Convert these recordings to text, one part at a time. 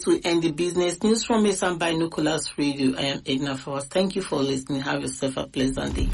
we end the business news from Mason Binoculars Radio. I am Edna Fawaz. Thank you for listening. Have yourself a pleasant day.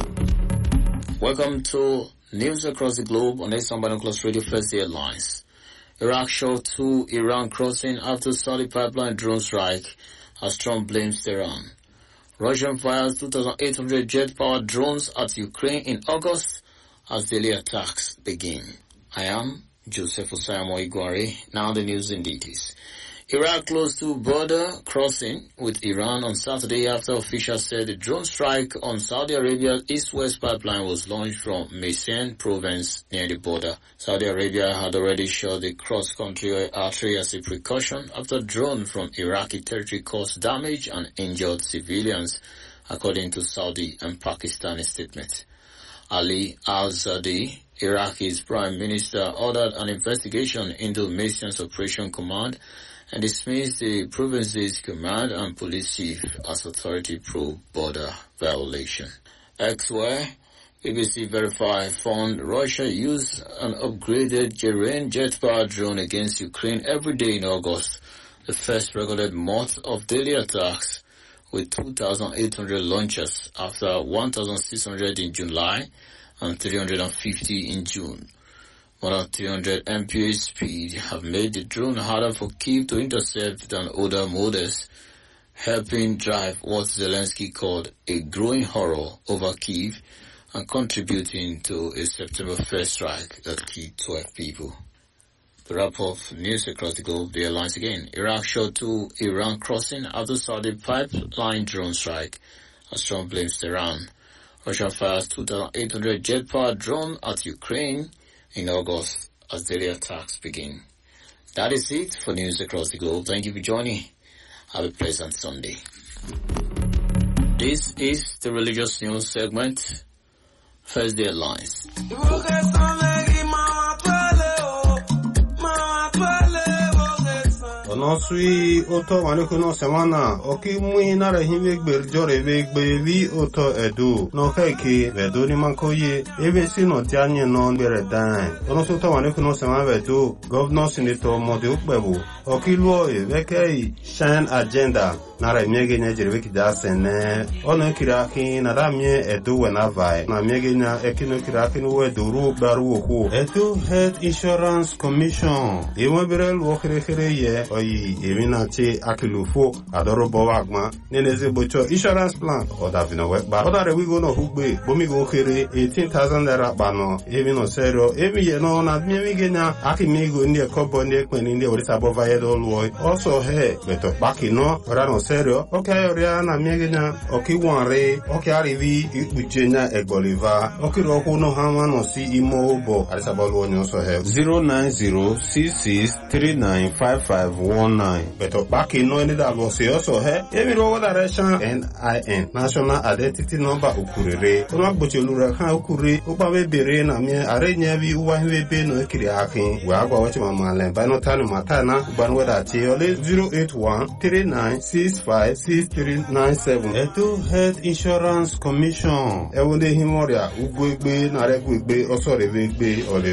Welcome to News Across the Globe on Mason Binoculars Radio. First headlines. Iraq shot 2 Iran crossing after Saudi pipeline drone strike as Trump blames Tehran. Russian fires 2,800 jet-powered drones at Ukraine in August as daily attacks begin. I am Joseph Osayamo Iguare. Now the news in details. Iraq closed to border crossing with Iran on Saturday after officials said the drone strike on Saudi Arabia's east-west pipeline was launched from Maysan province near the border. Saudi Arabia had already shut the cross-country artery as a precaution after drone from Iraqi territory caused damage and injured civilians, according to Saudi and Pakistani statements. Ali al-Zadi, Iraqi's prime minister, ordered an investigation into Maysan's Operation Command and dismissed the province's command and police chief as authority probe border violation. Elsewhere, BBC Verify found Russia used an upgraded Geran jet-powered drone against Ukraine every day in August, the first recorded month of daily attacks, with 2,800 launches after 1,600 in July and 350 in June. More than 300 mph speed have made the drone harder for Kyiv to intercept than other models, helping drive what Zelensky called a growing horror over Kyiv and contributing to a September 1st strike that killed 12 people. To wrap up news across the globe, the headlines again. Iraq shot 2 Iran crossing after Saudi pipeline drone strike as Trump blames Tehran. Russia fires 2,800 jet-powered drone at Ukraine in August as daily attacks begin. That is it for news across the globe. Thank you for joining. Have a pleasant Sunday. This is the religious news segment. First, the headlines. Onosui oto wanekuno semana oki muhinara himegbe jore vegbe vi oto edu no keke vedo ni mankoye ebe sino tianye no bere dan onosu to wanekuno semana vedo governor senator mode ukbebu oki luo evekei shine agenda nara miege nya jerebe kidasene ono kiraki na ramie edu wenavai na miege nya ekino kiraki no eduru baru oku edu health insurance commission imobere luo kere ye Eminachi Akilufo Adorobo Wagma Neneze Bocho insurance plan or Davino Wekba. Other we go no Hugbe, Bomigo Kiri, 18,000 naira bano, Evino Serio, Evi no na Mimigena, Akimigo in the Cobonde when in the Orisabova Edolwoy. Also, hey, beto Bakino, Rano Serio, okay, Oriana Megena, Okiwanre, Okarivi, Ujena Egoliva, Okiroko no Haman or C Imo Bo, Arisabolo also have 09066395519. Beto baki no any that was also he every road direction NIN national identity number ukurere ono agboche lura kan ukure upa we bere na mi arenya bi uwa we be no kiri akin we agwa wachi mama len by no tanu matana uban weda ti ole 08139656397 eto health insurance commission ewonde himoria ugwegbe na regwegbe osore wegbe ole